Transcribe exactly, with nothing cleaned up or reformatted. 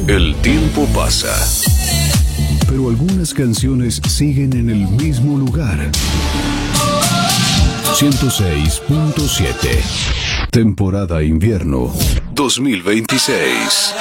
El tiempo pasa, pero algunas canciones siguen en el mismo lugar. ciento seis punto siete. Temporada invierno dos mil veintiséis.